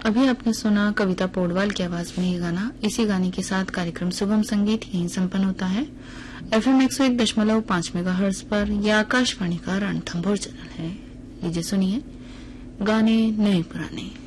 अभी आपने सुना कविता पोडवाल की आवाज में ये गाना। इसी गाने के साथ कार्यक्रम सुगम संगीत यहीं संपन्न होता है। FM 101.5 मेगाहर्ट्ज पर यह आकाशवाणी का रणथंभौर चैनल है। लीजिए सुनिए गाने नए पुराने।